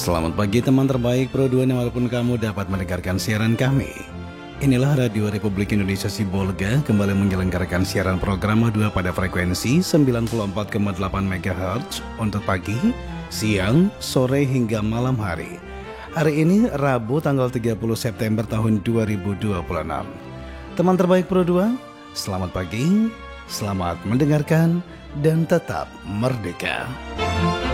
Selamat pagi teman terbaik Pro 2 walaupun kamu dapat mendengarkan siaran kami. Inilah Radio Republik Indonesia Sibolga kembali menyelenggarakan siaran program 2 pada frekuensi 94,8 MHz untuk pagi, siang, sore hingga malam hari. Hari ini Rabu tanggal 30 September tahun 2026. Teman terbaik Pro 2, selamat pagi, selamat mendengarkan dan tetap merdeka.